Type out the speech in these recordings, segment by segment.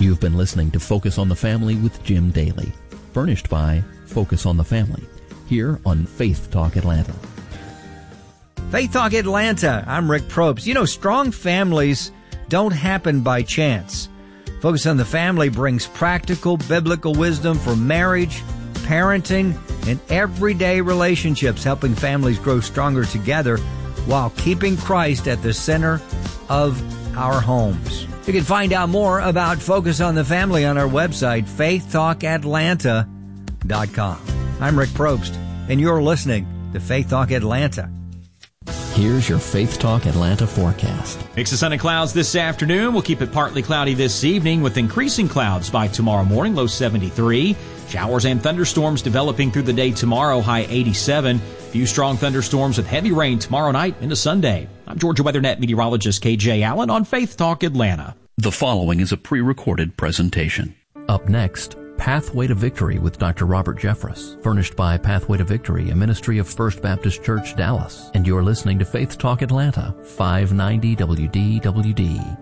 You've been listening to Focus on the Family with Jim Daly, furnished by Focus on the Family, here on Faith Talk Atlanta. Faith Talk Atlanta, I'm Rick Probst. You know, strong families don't happen by chance. Focus on the Family brings practical biblical wisdom for marriage, parenting, and everyday relationships, helping families grow stronger together while keeping Christ at the center of our homes. You can find out more about Focus on the Family on our website, faithtalkatlanta.com. I'm Rick Probst, and you're listening to Faith Talk Atlanta. Here's your Faith Talk Atlanta forecast. Mix of sun and clouds this afternoon. We'll keep it partly cloudy this evening with increasing clouds by tomorrow morning, low 73. Showers and thunderstorms developing through the day tomorrow, high 87. Few strong thunderstorms with heavy rain tomorrow night into Sunday. I'm Georgia WeatherNet meteorologist KJ Allen on Faith Talk Atlanta. The following is a pre-recorded presentation. Up next, Pathway to Victory with Dr. Robert Jeffress, furnished by Pathway to Victory, a ministry of First Baptist Church, Dallas. And you're listening to Faith Talk Atlanta, 590 WDWD.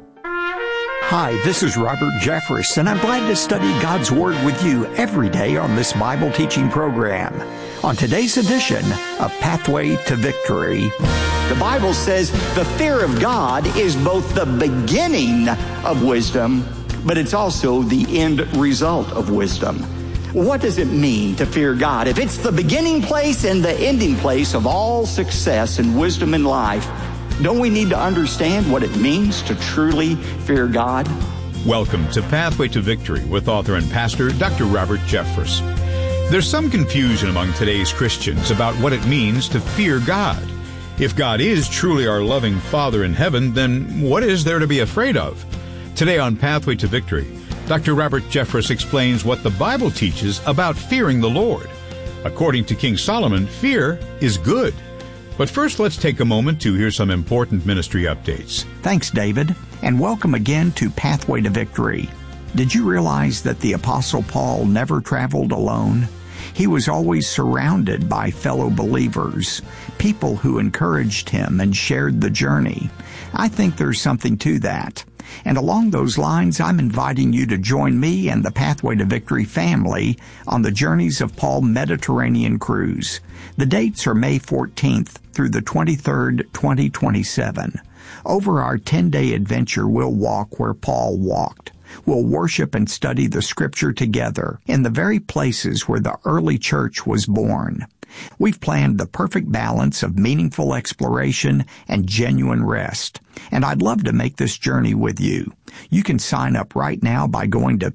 Hi, this is Robert Jeffress, and I'm glad to study God's Word with you every day on this Bible teaching program. On today's edition of Pathway to Victory, the Bible says the fear of God is both the beginning of wisdom, but it's also the end result of wisdom. What does it mean to fear God? If it's the beginning place and the ending place of all success and wisdom in life, don't we need to understand what it means to truly fear God? Welcome to Pathway to Victory with author and pastor Dr. Robert Jeffress. There's some confusion among today's Christians about what it means to fear God. If God is truly our loving Father in heaven, then what is there to be afraid of? Today on Pathway to Victory, Dr. Robert Jeffress explains what the Bible teaches about fearing the Lord. According to King Solomon, fear is good. But first, let's take a moment to hear some important ministry updates. Thanks, David, and welcome again to Pathway to Victory. Did you realize that the Apostle Paul never traveled alone? He was always surrounded by fellow believers, people who encouraged him and shared the journey. I think there's something to that. And along those lines, I'm inviting you to join me and the Pathway to Victory family on the Journeys of Paul Mediterranean Cruise. The dates are May 14th through the 23rd, 2027. Over our 10-day adventure, we'll walk where Paul walked. We'll worship and study the Scripture together in the very places where the early church was born. We've planned the perfect balance of meaningful exploration and genuine rest, and I'd love to make this journey with you. You can sign up right now by going to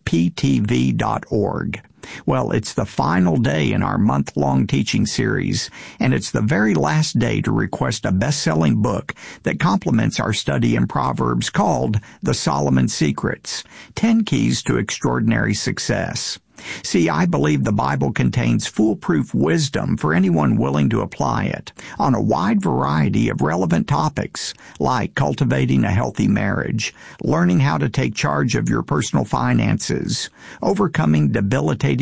ptv.org. Well, it's the final day in our month-long teaching series, and it's the very last day to request a best-selling book that complements our study in Proverbs called The Solomon Secrets, 10 Keys to Extraordinary Success. See, I believe the Bible contains foolproof wisdom for anyone willing to apply it on a wide variety of relevant topics like cultivating a healthy marriage, learning how to take charge of your personal finances, overcoming debilitating